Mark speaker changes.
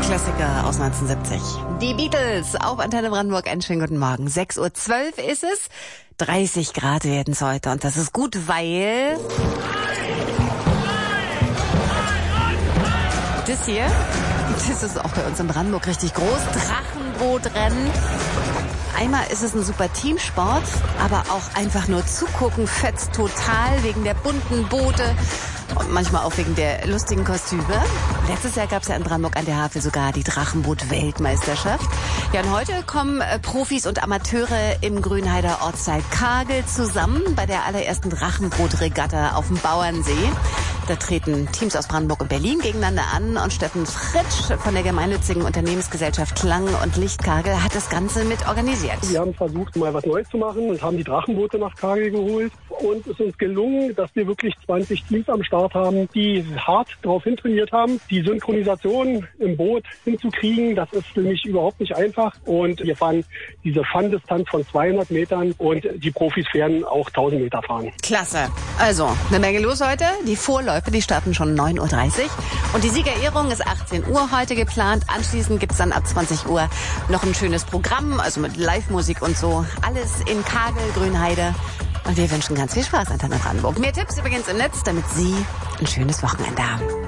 Speaker 1: Klassiker aus 1970. Die Beatles auf Antenne Brandenburg. Einen schönen guten Morgen. 6:12 Uhr ist es. 30 Grad werden es heute. Und das ist gut, weil das hier, das ist auch bei uns in Brandenburg richtig groß. Drachenbootrennen. Einmal ist es ein super Teamsport, aber auch einfach nur zugucken fetzt total wegen der bunten Boote und manchmal auch wegen der lustigen Kostüme. Letztes Jahr gab es ja in Brandenburg an der Havel sogar die Drachenboot-Weltmeisterschaft. Ja, und heute kommen Profis und Amateure im Grünheider Ortsteil Kagel zusammen bei der allerersten Drachenboot-Regatta auf dem Bauernsee. Da treten Teams aus Brandenburg und Berlin gegeneinander an und Steffen Fritsch von der gemeinnützigen Unternehmensgesellschaft Klang und Licht Kagel hat das Ganze mit organisiert.
Speaker 2: Wir haben versucht, mal was Neues zu machen und haben die Drachenboote nach Kagel geholt. Und es ist uns gelungen, dass wir wirklich 20 Teams am Start haben, die hart darauf hintrainiert haben, die Synchronisation im Boot hinzukriegen. Das ist nämlich überhaupt nicht einfach. Und wir fahren diese Fun-Distanz von 200 Metern und die Profis werden auch 1000 Meter fahren.
Speaker 1: Klasse. Also, eine Menge los heute. Die Vorläufe, die starten schon 9:30 Uhr. Und die Siegerehrung ist 18 Uhr heute geplant. Anschließend gibt's dann ab 20 Uhr noch ein schönes Programm, also mit Live-Musik und so. Alles in Kagel, Grünheide. Und wir wünschen ganz viel Spaß, Antenne Brandenburg. Mehr Tipps übrigens im Netz, damit Sie ein schönes Wochenende haben.